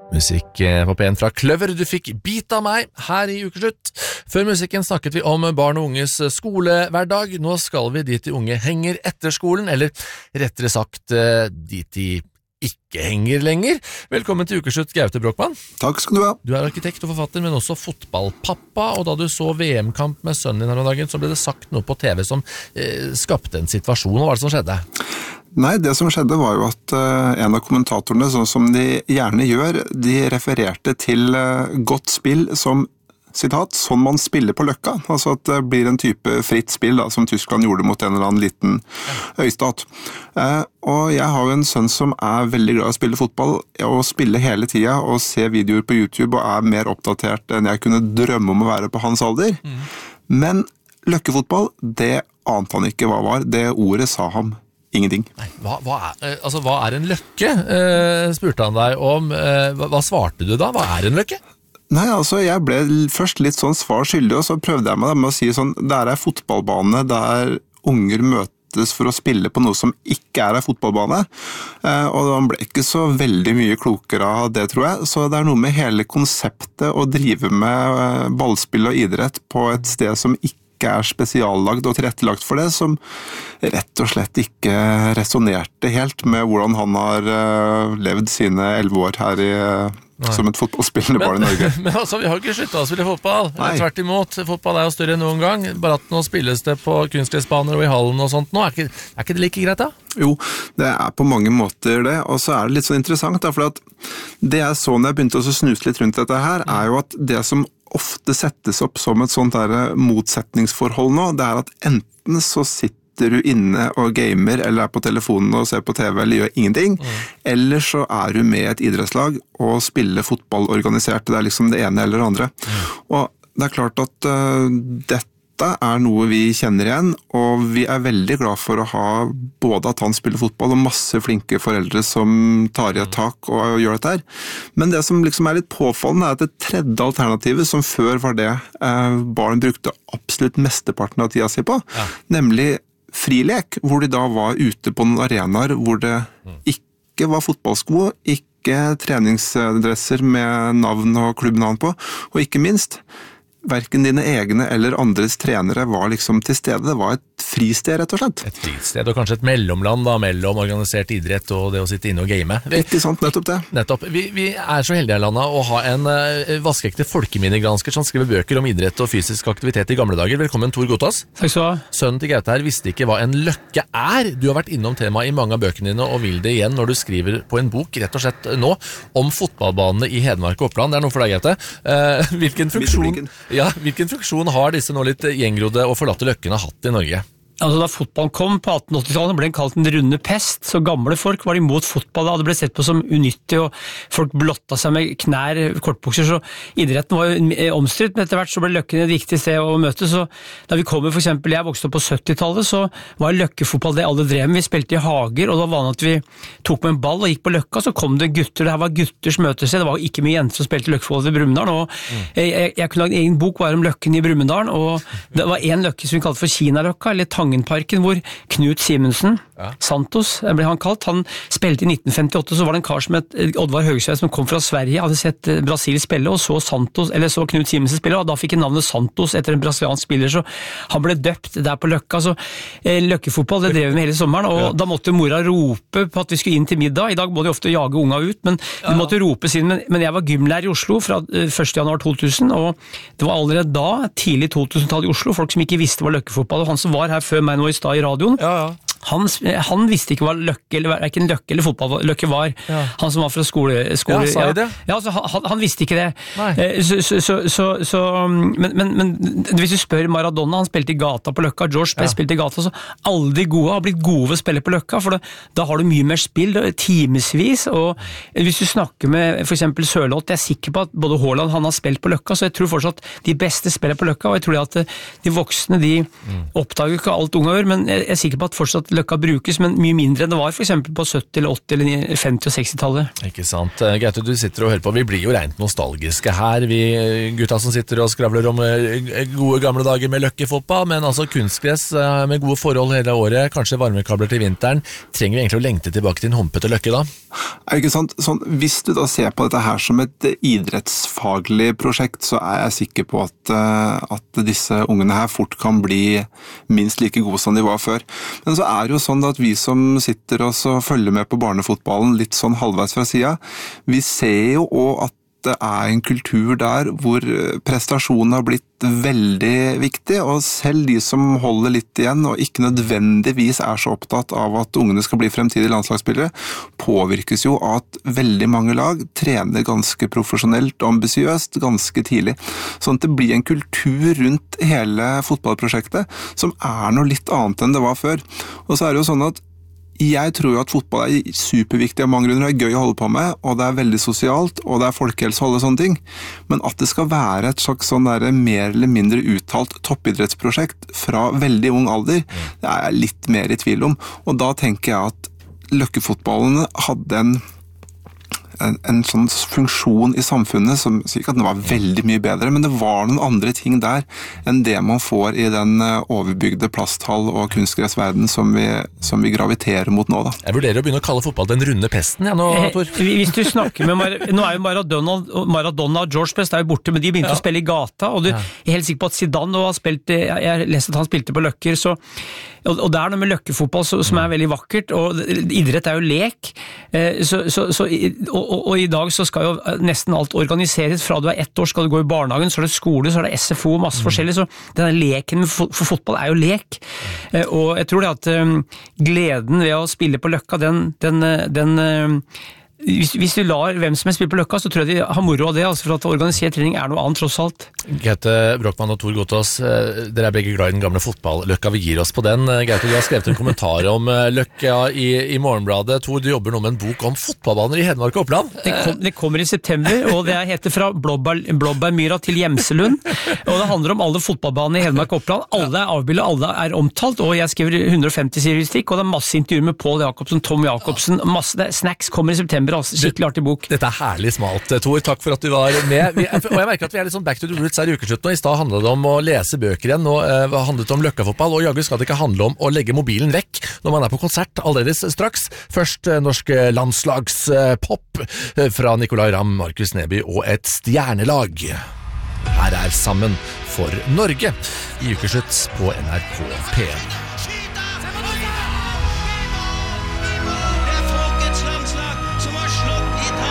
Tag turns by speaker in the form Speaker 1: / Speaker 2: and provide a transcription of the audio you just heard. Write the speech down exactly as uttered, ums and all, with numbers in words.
Speaker 1: Musikk på P en fra Kløver, du fikk Bit av meg her i Ukeslutt. Før musikken snakket vi om barn og unges skolehverdag. Nå skal vi dit de unge henger etter skolen, eller rettere sagt dit de ikke henger lenger. Velkommen til Ukeslutt, Gaute Brochmann.
Speaker 2: Takk skal du ha.
Speaker 1: Du er arkitekt og forfatter, men også fotballpappa, og da du så V M-kamp med sønnen din her om dagen, så ble det sagt noe på T V som eh, skapte en situasjon. Hva var det som skjedde?
Speaker 2: Nei, det som skjedde var jo at uh, en av kommentatorene, sånn som de gjerne gjør, de refererte til uh, godt spill som, sitat, sånn man spiller på Løkka. Altså at det blir en type fritt spill, da, som Tyskland gjorde mot en eller annen liten øystat. Uh, og jeg har jo en sønn som er veldig glad i å spille fotball, og spille hele tida, og se videoer på YouTube, og er mer oppdatert enn jeg kunne drømme om å være på hans alder. Mm. Men løkkefotball, det ante han ikke hva var. Det ordet sa ham ingenting.
Speaker 1: Nei, hva, hva, er, altså, hva er en løkke? Eh, spurte han deg om. Eh, hva, hva svarte du da? Hva er en løkke?
Speaker 2: Nei, altså, jeg ble først litt sånn svar skyldig, og så prøvde jeg meg med å si sånn, det er en fotballbane der unger møtes for å spille på noe som ikke er en fotballbane, eh, og han ble ikke så veldig mye klokere av det, tror jeg. Så det er noe med hele konseptet å drive med ballspill og idrett på et sted som ikke ikke er spesiallagd og tilrettelagt for det, som rett og slett ikke resonerte helt med hvordan han har uh, levd sine elleve år her i, uh, som et fotballspillende barn i Norge.
Speaker 1: Men altså, vi har ikke sluttet å spille fotball. Nei. Tvert imot, fotball er jo større enn noen gang, bare at nå spilles det på kunstgressbaner og i hallen og sånt nå. Er ikke, er ikke det like greit da?
Speaker 2: Jo, det er på mange måter det, og så er det litt sånn interessant da, for at det jeg så når jeg begynte å snuse litt rundt dette her, er jo at det som ofte settes opp som et sånt der motsetningsforhold nå, det er at enten så sitter du inne og gamer, eller er på telefonen og ser på T V, eller gjør ingenting, mm. eller så er du med i et idrettslag og spiller fotball organisert. Det er liksom det ene eller det andre. Mm. Og det er klart at uh, dette er noe vi kjenner igjen, og vi er veldig glad for å ha både at han spiller fotball og masse flinke foreldre som tar i et tak og gjør dette her. Men det som liksom er litt påfallende er at det tredje alternativet, som før var det eh, barn brukte absolutt mesteparten av tida si på, ja. Nemlig frilek, hvor de da var ute på noen arenaer hvor det ikke var fotballsko, ikke treningsdresser med navn og klubbnavn på, og ikke minst hverken dine egne eller andres trenere var liksom til stede. Det var et fristed, rett og slett.
Speaker 1: Et fristed, og kanskje et mellomland da, mellom organisert idrett og det å sitte inne og game. Vi,
Speaker 2: ikke sant, nettopp det.
Speaker 1: Nettopp. Vi, vi er så heldige i landet å ha en uh, vaskeekte folkeminnegransker som skriver bøker om idrett og fysisk aktivitet i gamle dager. Velkommen, Tor Gotas.
Speaker 3: Takk skal du ha.
Speaker 1: Sønnen til Gaute her visste ikke hva en løkke er. Du har vært innom temaet i mange av bøkene dine, og vil det igjen når du skriver på en bok, rett og slett nå, om fotballbanene i Hedmark og Oppland. Det er noe for deg, Gaute. Uh, hvilken funksjon... Ja, hvilken funksjon har disse nå litt gjengrodde og forlatte løkkene hatt i Norge?
Speaker 3: Altså Da fotballen kom på atten-åttitallet ble den kalt den runde pest, så gamle folk var imot fotball da, det ble sett på som unyttig, og folk blotta seg med knær, kortbukser, så idretten var jo omstridt, men etter hvert så ble Løkken et viktig sted å møte, så da vi kommer, for eksempel, jeg vokste opp på syttitallet, så var løkkefotball det alle drev med, vi spilte i hager, og det var vanlig at vi tok med en ball og gikk på Løkka, så kom det gutter, det her var gutters møtested, det var ikke mye jenter som spilte løkkefotball i Brumunddal, og jeg, jeg, jeg kunne lage en egen bok bare om Løkken i Brumunddal, og det var en løkke som vi kalte for Kinaløkka, eller Tangenparken, hvor Knut Simensen, ja. Santos ble han kalt, han spilte i nitten femtiåtte, så var det en kar som het Oddvar Høgsveig som kom fra Sverige, hadde sett Brasil spille, og så Santos, eller så Knut Simensen spille, og da fikk han navnet Santos etter en brasiliansk spiller, så han ble døpt der på Løkka, så eh, løkkefotball, det drev vi med hele sommeren, og ja. Da måtte mora rope på at vi skulle inn til middag, i dag må de ofte jage unga ut, men ja. De måtte rope sin, men, men jeg var gymlærer i Oslo fra eh, første januar to tusen, og det var allerede da, tidlig to tusen-tallet i Oslo, folk som ikke visste hva løkkefotball, og han som var her før meg nå i stad i radioen, ja, ja. Han, han visste ikke hva løkke, eller hverken løkke eller fotball løkke var. Ja. Han som var fra skole... skole
Speaker 1: ja, sa jeg det?
Speaker 3: Ja, altså, han, han visste ikke det. Så, så, så, så, så, men, men, men hvis du spør Maradona, han spilte i gata på Løkka, George Best ja. Spilte i gata, så alle de gode har blitt gode ved å spille på Løkka, for det, da har du mye mer spill, timesvis, og hvis du snakker med for eksempel Sørloth, jeg er sikker på at både Haaland han har spilt på Løkka, så jeg tror fortsatt de beste spiller på Løkka, og jeg tror at de voksne, de mm. oppdager ikke alt unge gjør, men jeg er sikker på at fortsatt at Løkka brukes, men mye mindre enn det var for eksempel på sytti, eller åtti, eller femti- og seksti-tallet.
Speaker 1: Ikke sant. Gaute, du sitter og hører på. Vi blir jo rent nostalgiske her, vi gutta som sitter og skravler om gode gamle dager med løkkefotball, men altså kunstgress med gode forhold hele året, kanskje varmekabler til vinteren. Trenger vi egentlig å lengte tilbake til en humpete Løkke da?
Speaker 2: Er ikke sant? Sånn, hvis du da ser på dette her som et idrettsfaglig prosjekt, så er jeg sikker på at, at disse ungene her fort kan bli minst like gode som de var før. Men så er det jo sånn at vi som sitter og så følger med på barnefotballen litt sånn halvveis fra siden, vi ser jo også at det er en kultur der hvor prestasjonen har blitt veldig viktig, og selv de som holder litt igjen og ikke nødvendigvis er så opptatt av at ungene skal bli fremtidige landslagsspillere, påvirkes jo av at veldig mange lag trener ganske profesjonelt og ambisiøst ganske tidlig. Sånn at det blir en kultur rundt hele fotballprosjektet som er noe litt annet enn det var før. Og så er det jo sånn at jeg tror jo at fotball er superviktig av mange grunner, det er gøy å holde på med, og det er veldig sosialt, og det er folkehelse og alle sånne ting. Men at det skal være et slags sånn der mer eller mindre uttalt toppidrettsprosjekt fra veldig ung alder, det er jeg litt mer i tvil om. Og da tenker jeg at løkkefotballene hadde en En, en sånn funksjon i samfunnet som sier ikke at den var veldig mye bedre, men det var noen andre ting der enn det man får i den overbygde plasthall- og kunstgressverden som vi, som vi graviterer mot nå da.
Speaker 1: Jeg vurderer å begynne å kalle fotball den runde pesten, ja, nå, Tor.
Speaker 3: Eh, hvis du snakker med Mar nå er jo Maradona, Maradona og George Best er jo borte, men de begynte ja. å spille i gata, og du ja. er helt sikker på at Zidane har spilt, jeg, jeg leste at han spilte på Løkker, så og, og det er noe med løkkefotball så, som er veldig vakkert, og idrett er jo lek, eh, så, så, så, og, og, og i dag så skal jo nesten alt organiseres, fra du er ett år skal du gå i barnehagen, så er det skole, så er det S F O, masse mm. forskjellig, så denne leken for, for fotball er jo lek, eh, og jeg tror det at um, gleden ved å spille på Løkka, den, den, den um, Hvis, hvis du lar hvem som helst spille på Løkka, så tror jeg de har moro av det, altså for at organisert trening er noe annet, tross alt.
Speaker 1: Gaute Brochmann og Tor Gotaas, dere er begge glad i den gamle fotball-Løkka, vi gir oss på den. Gaute, du har skrevet en kommentar om Løkka i, i Morgenbladet. Tor, du jobber nå med en bok om fotballbaner i Hedmark og Oppland.
Speaker 3: Det, kom, det kommer i september, og det heter Fra Blåbær, Blåbærmyra til Gjemselund, og det handler om alle fotballbanene i Hedmark og Oppland. Alle er avbildet, alle er omtalt, og jeg skriver hundre og femti sider stikk, og det er masse intervjuer med Pål Jacobsen, Tom Jacobsen, masse, det, snacks kommer i september, altså, skikkelig artig bok.
Speaker 1: Dette er herlig smalt, Tor. Takk for at du var med. Vi, og jeg merker at vi er litt sånn back to the roots her i ukeslutt nå. I stad handlet det om å lese bøker igjen, nå uh, handlet det om løkkafotball, og jaggu skal det ikke handle om å legge mobilen vekk når man er på konsert allerede straks. Først uh, norsk landslagspop uh, fra Nicolai Ramm, Markus Neby og et stjernelag. Her er Sammen for Norge i ukeslutt på N R K P en.